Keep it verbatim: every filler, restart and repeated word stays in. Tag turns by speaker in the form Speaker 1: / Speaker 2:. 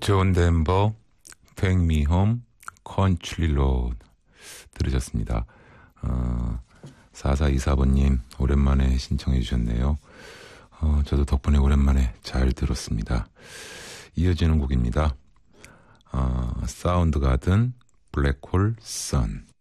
Speaker 1: 존 덴버, Take Me Home, Country Road 들으셨습니다. 어, 사사이사번님 오랜만에 신청해 주셨네요. 어, 저도 덕분에 오랜만에 잘 들었습니다. 이어지는 곡입니다. 어, 사운드 가든, 블랙홀 선.